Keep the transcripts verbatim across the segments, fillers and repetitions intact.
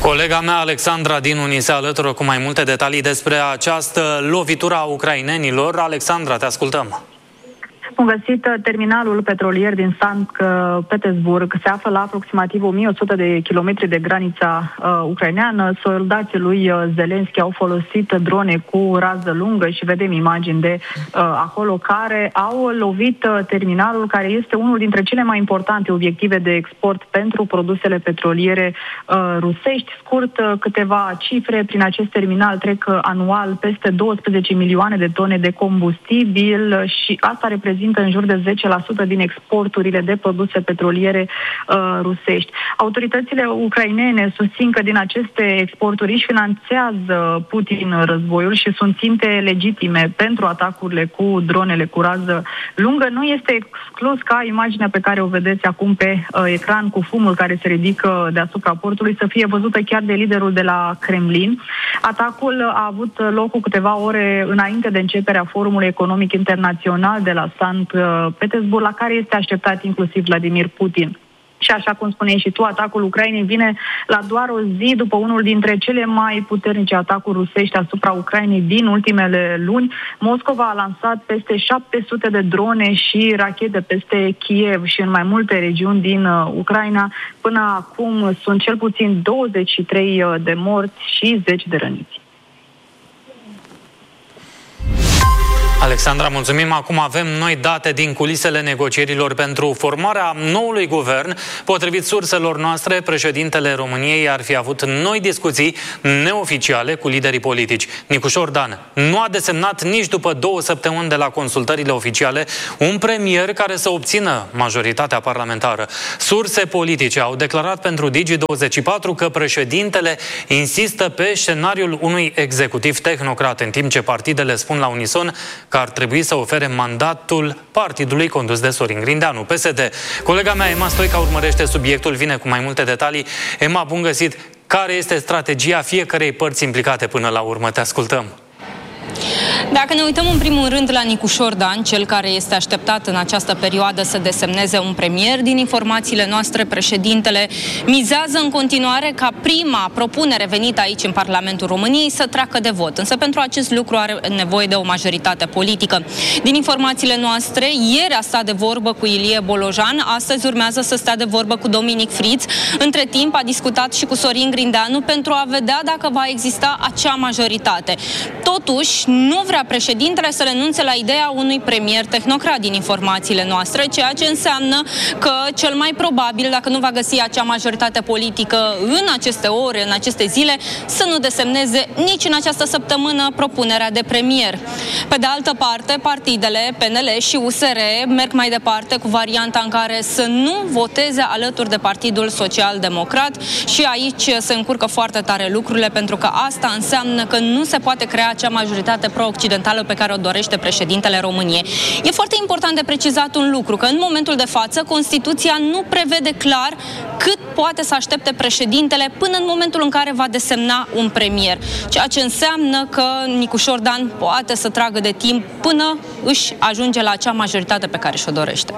Colega mea, Alexandra Dinu, ni se alătură cu mai multe detalii despre această lovitură a ucrainenilor. Alexandra, te ascultăm. Bun găsit, terminalul petrolier din Sankt Petersburg se află la aproximativ o mie o sută de kilometri de granița uh, ucraineană. Soldații lui Zelensky au folosit drone cu rază lungă și vedem imagini de uh, acolo care au lovit uh, terminalul, care este unul dintre cele mai importante obiective de export pentru produsele petroliere uh, rusești. Scurt, uh, câteva cifre. Prin acest terminal trec uh, anual peste douăsprezece milioane de tone de combustibil și asta reprezintă în jur de zece la sută din exporturile de produse petroliere uh, rusești. Autoritățile ucrainene susțin că din aceste exporturi își finanțează Putin războiul și sunt ținte legitime pentru atacurile cu dronele cu rază lungă. Nu este exclus ca imaginea pe care o vedeți acum pe uh, ecran cu fumul care se ridică deasupra portului să fie văzută chiar de liderul de la Kremlin. Atacul a avut loc cu câteva ore înainte de începerea Forumului Economic Internațional de la Sankt Petersburg, la care este așteptat inclusiv Vladimir Putin. Și așa cum spuneai și tu, atacul Ucrainei vine la doar o zi după unul dintre cele mai puternice atacuri rusești asupra Ucrainei din ultimele luni. Moscova a lansat peste șapte sute de drone și rachete peste Kiev și în mai multe regiuni din Ucraina. Până acum sunt cel puțin douăzeci și trei de morți și zeci de răniți. Alexandra, mulțumim. Acum avem noi date din culisele negocierilor pentru formarea noului guvern. Potrivit surselor noastre, președintele României ar fi avut noi discuții neoficiale cu liderii politici. Nicușor Dan nu a desemnat nici după două săptămâni de la consultările oficiale un premier care să obțină majoritatea parlamentară. Surse politice au declarat pentru Digi douăzeci și patru că președintele insistă pe scenariul unui executiv tehnocrat, în timp ce partidele spun la unison că ar trebui să ofere mandatul partidului condus de Sorin Grindeanu, P S D. Colega mea, Emma Stoica, urmărește subiectul, vine cu mai multe detalii. Emma, bun găsit! Care este strategia fiecărei părți implicate până la urmă? Te ascultăm! Dacă ne uităm în primul rând la Nicușor Dan, cel care este așteptat în această perioadă să desemneze un premier, din informațiile noastre, președintele mizează în continuare ca prima propunere venită aici în Parlamentul României să treacă de vot. Însă pentru acest lucru are nevoie de o majoritate politică. Din informațiile noastre, ieri a stat de vorbă cu Ilie Bolojan, astăzi urmează să stea de vorbă cu Dominic Friț. Între timp a discutat și cu Sorin Grindeanu pentru a vedea dacă va exista acea majoritate. Totuși, nu vrea președintele să renunțe la ideea unui premier tehnocrat din informațiile noastre, ceea ce înseamnă că cel mai probabil, dacă nu va găsi acea majoritate politică în aceste ore, în aceste zile, să nu desemneze nici în această săptămână propunerea de premier. Pe de altă parte, partidele P N L și U S R merg mai departe cu varianta în care să nu voteze alături de Partidul Social Democrat și aici se încurcă foarte tare lucrurile, pentru că asta înseamnă că nu se poate crea acea majoritate pro-occidentală pe care o dorește președintele României. E foarte important de precizat un lucru, că în momentul de față Constituția nu prevede clar cât poate să aștepte președintele până în momentul în care va desemna un premier. Ceea ce înseamnă că Nicușor Dan poate să tragă de timp până își ajunge la acea majoritate pe care și-o dorește.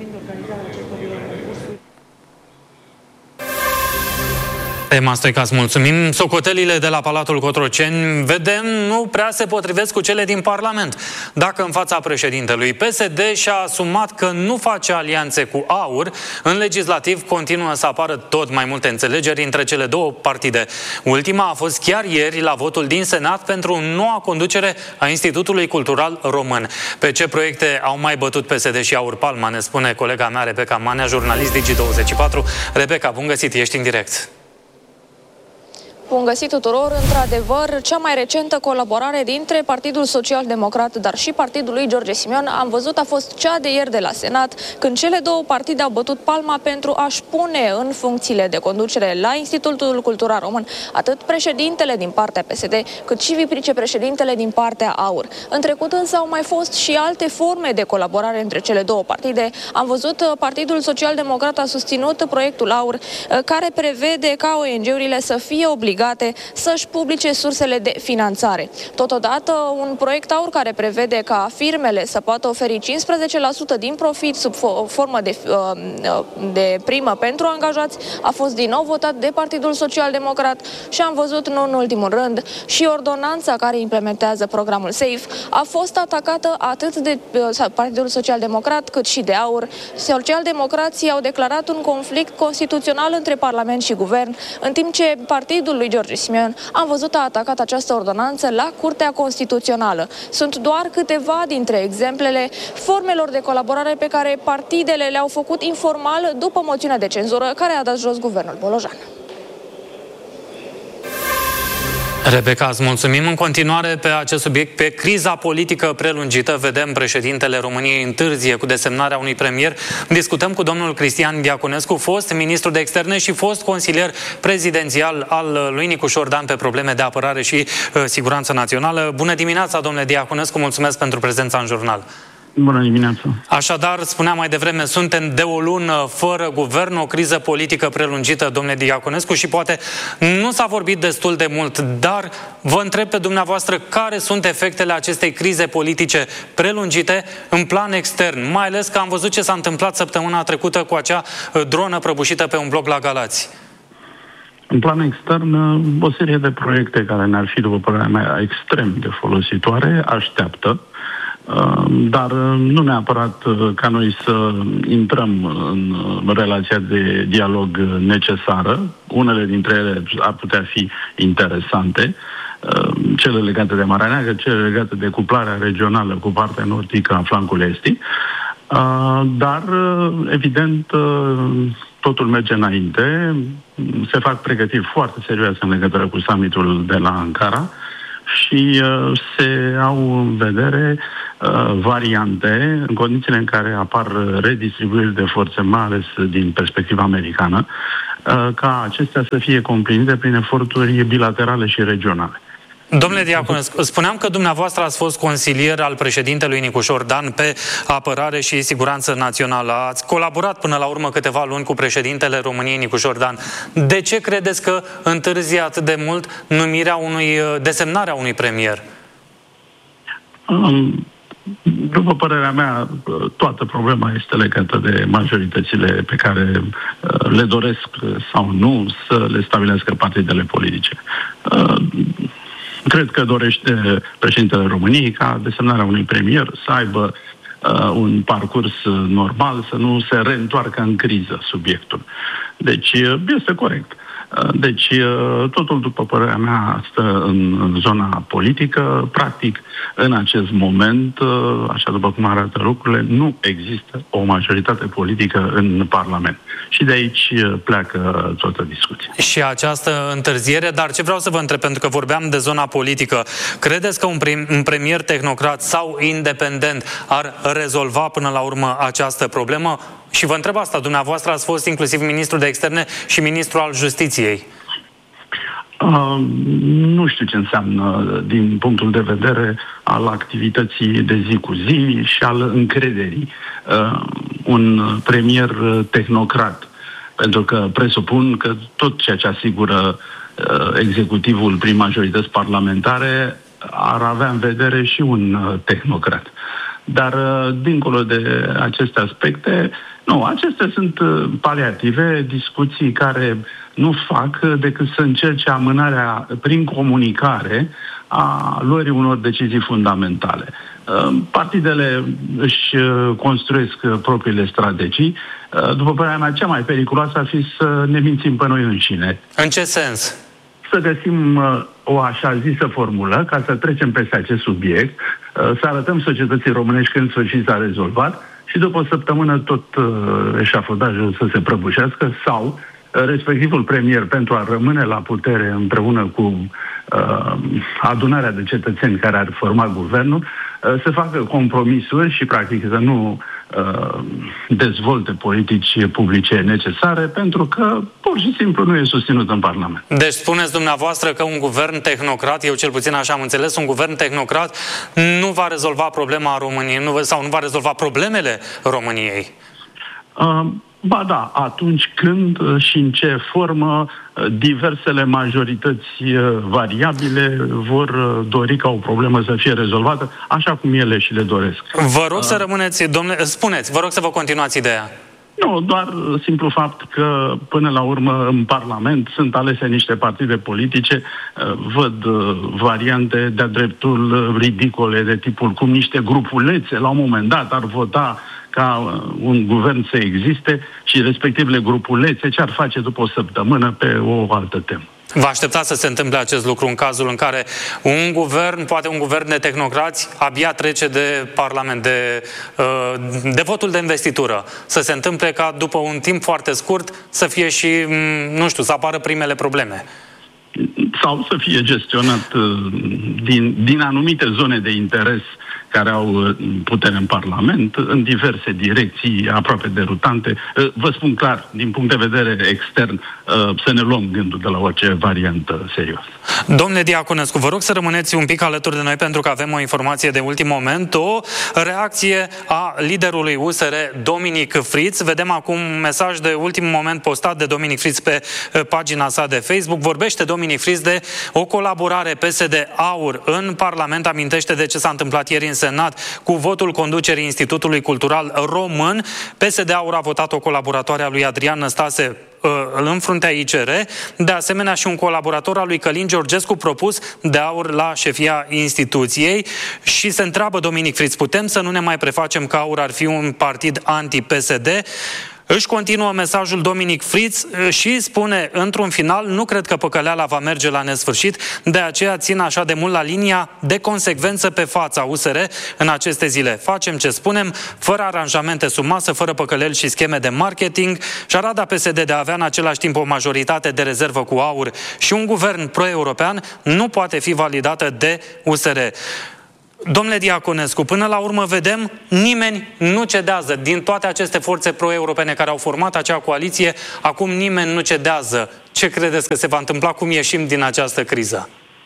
Emma Stoica, îți mulțumim. Socotelile de la Palatul Cotroceni, vedem, nu prea se potrivesc cu cele din Parlament. Dacă în fața președintelui P S D și-a asumat că nu face alianțe cu AUR, în legislativ continuă să apară tot mai multe înțelegeri între cele două partide. Ultima a fost chiar ieri la votul din Senat pentru noua conducere a Institutului Cultural Român. Pe ce proiecte au mai bătut P S D și AUR palma, ne spune colega mea Rebecca Manea, jurnalist Digi douăzeci și patru. Rebecca, bun găsit, ești în direct. Bun găsit tuturor! Într-adevăr, cea mai recentă colaborare dintre Partidul Social Democrat, dar și Partidul lui George Simion, am văzut, a fost cea de ieri de la Senat, când cele două partide au bătut palma pentru a-și pune în funcțiile de conducere la Institutul Cultural Român atât președintele din partea P S D, cât și vicepreședintele din partea AUR. În trecut însă au mai fost și alte forme de colaborare între cele două partide. Am văzut, Partidul Social Democrat a susținut proiectul AUR, care prevede ca O N G-urile să fie obligate obligate să-și publice sursele de finanțare. Totodată, un proiect AUR care prevede ca firmele să poată oferi cincisprezece la sută din profit sub formă de, de primă pentru angajați a fost din nou votat de Partidul Social Democrat și am văzut, nu în ultimul rând, și ordonanța care implementează programul SAFE a fost atacată atât de Partidul Social Democrat cât și de AUR. Socialdemocrații au declarat un conflict constituțional între Parlament și Guvern, în timp ce partidul lui George Simion, am văzut, a atacat această ordonanță la Curtea Constituțională. Sunt doar câteva dintre exemplele formelor de colaborare pe care partidele le-au făcut informal după moțiunea de cenzură care a dat jos guvernul Bolojan. Rebecca, îți mulțumim în continuare pe acest subiect. Pe criza politică prelungită, vedem președintele României întârzie cu desemnarea unui premier. Discutăm cu domnul Cristian Diaconescu, fost ministru de externe și fost consilier prezidențial al lui Nicu Șordan pe probleme de apărare și uh, siguranță națională. Bună dimineața, domnule Diaconescu, mulțumesc pentru prezența în jurnal. Bună dimineața! Așadar, spuneam mai devreme, suntem de o lună fără guvern, o criză politică prelungită, domnule Diaconescu, și poate nu s-a vorbit destul de mult, dar vă întreb pe dumneavoastră care sunt efectele acestei crize politice prelungite în plan extern, mai ales că am văzut ce s-a întâmplat săptămâna trecută cu acea dronă prăbușită pe un bloc la Galați. În plan extern, o serie de proiecte care ne-ar fi, după părerea mea, extrem de folositoare, așteaptă. Dar nu neapărat ca noi să intrăm în relația de dialog necesară. Unele dintre ele ar putea fi interesante, cele legate de Marea Neagră, cele legate de cuplarea regională cu partea nordică a flancului estic. Dar, evident, totul merge înainte. Se fac pregătiri foarte serioase în legătură cu summitul de la Ankara și uh, se au în vedere uh, variante în condițiile în care apar redistribuiri de forțe, mai ales din perspectiva americană, uh, ca acestea să fie complinite prin eforturi bilaterale și regionale. Domnule Diaconescu, spuneam că dumneavoastră ați fost consilier al președintelui Nicu Șordan pe apărare și siguranță națională. Ați colaborat până la urmă câteva luni cu președintele României Nicu Șordan. De ce credeți că întârzie atât de mult numirea unui, desemnarea unui premier? Um, după părerea mea, toată problema este legată de majoritățile pe care uh, le doresc sau nu să le stabilească partidele politice. Uh, Cred că dorește președintele României ca desemnarea unui premier să aibă uh, un parcurs normal, să nu se reîntoarcă în criză subiectul. Deci este corect. Deci totul, după părerea mea, stă în zona politică. Practic, în acest moment, așa după cum arată lucrurile, nu există o majoritate politică în Parlament. Și de aici pleacă toată discuția. Și această întârziere, dar ce vreau să vă întreb, pentru că vorbeam de zona politică, credeți că un, prim, un premier tehnocrat sau independent ar rezolva până la urmă această problemă? Și vă întreb asta, dumneavoastră ați fost inclusiv ministru de externe și ministru al justiției. Uh, nu știu ce înseamnă din punctul de vedere al activității de zi cu zi și al încrederii uh, un premier tehnocrat. Pentru că presupun că tot ceea ce asigură uh, executivul prin majorități parlamentare ar avea în vedere și un uh, tehnocrat. Dar, uh, dincolo de aceste aspecte, nu, acestea sunt uh, paliative, discuții care nu fac decât să încerce amânarea prin comunicare a luării unor decizii fundamentale. Partidele își construiesc propriile strategii. După părerea mea, cea mai periculoasă ar fi să ne mințim pe noi înșine. În ce sens? Să găsim o așa zisă formulă ca să trecem peste acest subiect, să arătăm societății românești când sfârșit s-a rezolvat și după o săptămână tot eșafodajul să se prăbușească sau respectivul premier, pentru a rămâne la putere împreună cu uh, adunarea de cetățeni care ar forma guvernul, uh, să facă compromisuri și practic să nu uh, dezvolte politici publice necesare, pentru că pur și simplu nu e susținut în Parlament. Deci spuneți dumneavoastră că un guvern tehnocrat, eu cel puțin așa am înțeles, un guvern tehnocrat nu va rezolva problema României nu, sau nu va rezolva problemele României? Uh, Ba da, atunci când și în ce formă diversele majorități variabile vor dori ca o problemă să fie rezolvată, așa cum ele și le doresc. Vă rog să rămâneți, domnule, spuneți, vă rog să vă continuați ideea. Nu, doar simplu fapt că până la urmă în Parlament sunt alese niște partide politice, văd variante de-a dreptul ridicole de tipul cum niște grupulețe la un moment dat ar vota ca un guvern să existe și respectivele grupulețe ce ar face după o săptămână pe o altă temă. Vă așteptați să se întâmple acest lucru în cazul în care un guvern, poate un guvern de tehnocrați, abia trece de Parlament, de, de votul de investitură. Să se întâmple ca după un timp foarte scurt să fie și, nu știu, să apară primele probleme. Sau să fie gestionat din, din anumite zone de interes care au putere în Parlament, în diverse direcții aproape derutante. Vă spun clar, din punct de vedere extern, să ne luăm gândul de la orice variantă serioasă. Domnule Diaconescu, vă rog să rămâneți un pic alături de noi pentru că avem o informație de ultim moment, o reacție a liderului U S R, Dominic Fritz. Vedem acum un mesaj de ultim moment postat de Dominic Fritz pe pagina sa de Facebook. Vorbește Dominic Fritz de o colaborare P S D-AUR în Parlament, amintește de ce s-a întâmplat ieri în Senat cu votul conducerii Institutului Cultural Român. P S D-AUR a votat o colaboratoare a lui Adrian Năstase în fruntea I C R, de asemenea și un colaborator al lui Călin Georgescu propus de AUR la șefia instituției. Și se întreabă Dominic Fritz, putem să nu ne mai prefacem că AUR ar fi un partid anti-P S D? Își continuă mesajul Dominic Fritz și spune într-un final, nu cred că păcăleala va merge la nesfârșit, de aceea țin așa de mult la linia de consecvență pe fața U S R în aceste zile. Facem ce spunem, fără aranjamente sub masă, fără păcăleli și scheme de marketing. Șarada P S D de a avea în același timp o majoritate de rezervă cu AUR și un guvern pro-european nu poate fi validată de U S R. Domnule Diaconescu, până la urmă vedem, nimeni nu cedează. Din toate aceste forțe pro-europene care au format acea coaliție, acum nimeni nu cedează. Ce credeți că se va întâmpla? Cum ieșim din această criză?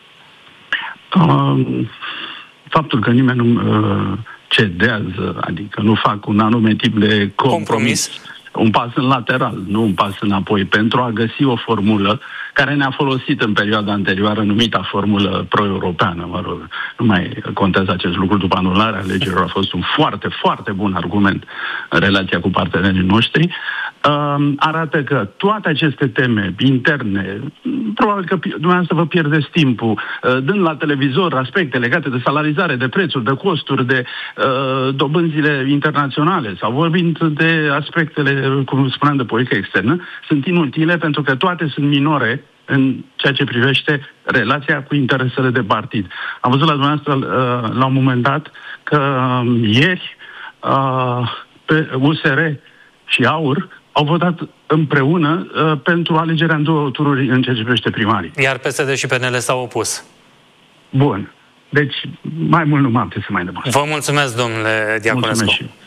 Uh, faptul că nimeni nu uh, cedează, adică nu fac un anume tip de compromis, compromis. Un pas în lateral, nu un pas înapoi, pentru a găsi o formulă care ne-a folosit în perioada anterioară, numita formulă pro-europeană, mă rog. Nu mai contează acest lucru după anularea alegerilor, a fost un foarte, foarte bun argument în relația cu partenerii noștri. Uh, arată că toate aceste teme interne, probabil că dumneavoastră vă pierdeți timpul, uh, dând la televizor aspecte legate de salarizare, de prețuri, de costuri, de uh, dobânzile internaționale, sau vorbind de aspectele, cum spuneam, de politică externă, sunt inutile pentru că toate sunt minore în ceea ce privește relația cu interesele de partid. Am văzut la dumneavoastră uh, la un moment dat că uh, ieri uh, pe U S R și AUR au votat împreună uh, pentru alegerea în două tururi în ceea ce privește primarii. Iar P S D și P N L s-au opus. Bun. Deci, mai mult nu m-am ce să mai departe. Vă mulțumesc, domnule Diaconescu. Mulțumesc și